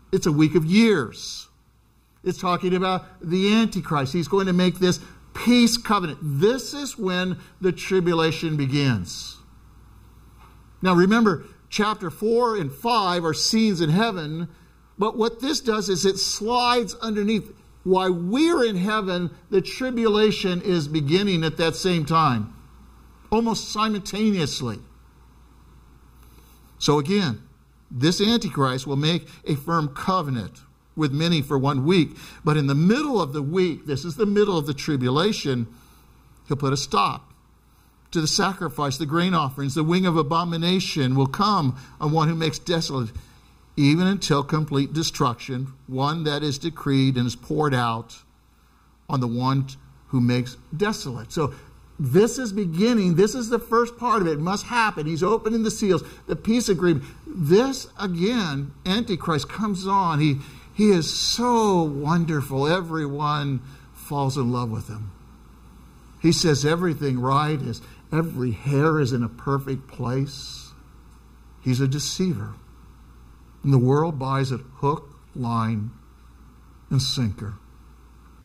It's a week of years. It's talking about the Antichrist. He's going to make this peace covenant. This is when the tribulation begins. Now remember, chapter 4 and 5 are scenes in heaven, but what this does is it slides underneath. While we're in heaven, the tribulation is beginning at that same time, almost simultaneously. So again, this Antichrist will make a firm covenant with many for 1 week. But in the middle of the week, this is the middle of the tribulation, he'll put a stop to the sacrifice, the grain offerings. The wing of abomination will come on one who makes desolate, even until complete destruction, one that is decreed and is poured out on the one who makes desolate. So this is beginning. This is the first part of it. It must happen. He's opening the seals, the peace agreement. This, again, Antichrist comes on. He is so wonderful. Everyone falls in love with him. He says everything right. Every hair is in a perfect place. He's a deceiver. And the world buys it hook, line, and sinker.